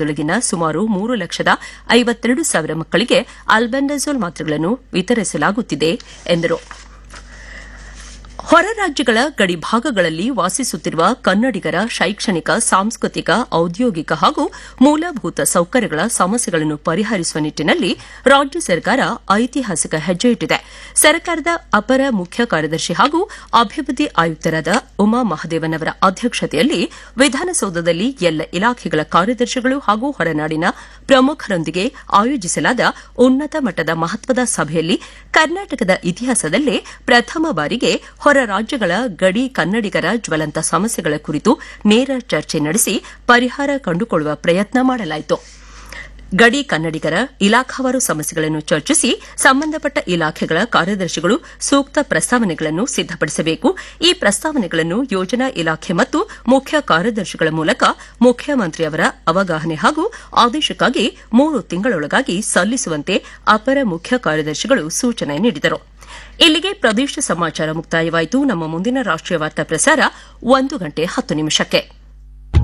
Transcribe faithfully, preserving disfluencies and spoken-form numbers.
ವರ್ಷದೊಳಗಿನ ಸುಮಾರು ಮೂರು ಲಕ್ಷದ ಐವತ್ತೆರಡು ಸಾವಿರ ಮಕ್ಕಳಿಗೆ ಆಲ್ಬೆಂಡಜೋಲ್ ಮಾತ್ರೆಗಳನ್ನು ವಿತರಿಸಲಾಗುತ್ತಿದೆ ಎಂದರು. ಹೊರ ರಾಜ್ಯಗಳ ಗಡಿ ಭಾಗಗಳಲ್ಲಿ ವಾಸಿಸುತ್ತಿರುವ ಕನ್ನಡಿಗರ ಶೈಕ್ಷಣಿಕ, ಸಾಂಸ್ಕೃತಿಕ, ಔದ್ಯೋಗಿಕ ಹಾಗೂ ಮೂಲಭೂತ ಸೌಕರ್ಯಗಳ ಸಮಸ್ಯೆಗಳನ್ನು ಪರಿಹರಿಸುವ ನಿಟ್ಟಿನಲ್ಲಿ ರಾಜ್ಯ ಸರ್ಕಾರ ಐತಿಹಾಸಿಕ ಹೆಜ್ಜೆ ಇಟ್ಟಿದೆ. ಸರ್ಕಾರದ ಅಪರ ಮುಖ್ಯ ಕಾರ್ಯದರ್ಶಿ ಹಾಗೂ ಅಭಿವೃದ್ಧಿ ಆಯುಕ್ತರಾದ ಉಮಾ ಮಹದೇವನ್ ಅವರ ಅಧ್ಯಕ್ಷತೆಯಲ್ಲಿ ವಿಧಾನಸೌಧದಲ್ಲಿ ಎಲ್ಲ ಇಲಾಖೆಗಳ ಕಾರ್ಯದರ್ಶಿಗಳು ಹಾಗೂ ಹೊರನಾಡಿನ ಪ್ರಮುಖರೊಂದಿಗೆ ಆಯೋಜಿಸಲಾದ ಉನ್ನತ ಮಟ್ಟದ ಮಹತ್ವದ ಸಭೆಯಲ್ಲಿ ಕರ್ನಾಟಕದ ಇತಿಹಾಸದಲ್ಲೇ ಪ್ರಥಮ ಬಾರಿಗೆ ಹೊರ ರಾಜ್ಯಗಳ ಗಡಿ ಕನ್ನಡಿಗರ ಜ್ವಲಂತ ಸಮಸ್ಯೆಗಳ ಕುರಿತು ನೇರ ಚರ್ಚೆ ನಡೆಸಿ ಪರಿಹಾರ ಕಂಡುಕೊಳ್ಳುವ ಪ್ರಯತ್ನ ಮಾಡಲಾಯಿತು. ಗಡಿ ಕನ್ನಡಿಗರ ಇಲಾಖಾವಾರು ಸಮಸ್ಯೆಗಳನ್ನು ಚರ್ಚಿಸಿ ಸಂಬಂಧಪಟ್ಟ ಇಲಾಖೆಗಳ ಕಾರ್ಯದರ್ಶಿಗಳು ಸೂಕ್ತ ಪ್ರಸ್ತಾವನೆಗಳನ್ನು ಸಿದ್ದಪಡಿಸಬೇಕು. ಈ ಪ್ರಸ್ತಾವನೆಗಳನ್ನು ಯೋಜನಾ ಇಲಾಖೆ ಮತ್ತು ಮುಖ್ಯ ಕಾರ್ಯದರ್ಶಿಗಳ ಮೂಲಕ ಮುಖ್ಯಮಂತ್ರಿಯವರ ಅವಗಾಹನೆ ಹಾಗೂ ಆದೇಶಕ್ಕಾಗಿ ಮೂರು ತಿಂಗಳೊಳಗಾಗಿ ಸಲ್ಲಿಸುವಂತೆ ಅಪರ ಮುಖ್ಯ ಕಾರ್ಯದರ್ಶಿಗಳು ಸೂಚನೆ ನೀಡಿದರು. ಇಲ್ಲಿಗೆ ಪ್ರದೇಶ ಸಮಾಚಾರ ಮುಕ್ತಾಯವಾಯಿತು. ನಮ್ಮ ಮುಂದಿನ ರಾಷ್ಟೀಯ ವಾರ್ತಾ ಪ್ರಸಾರ ಒಂದು ಗಂಟೆ ಹತ್ತು ನಿಮಿಷಕ್ಕೆ.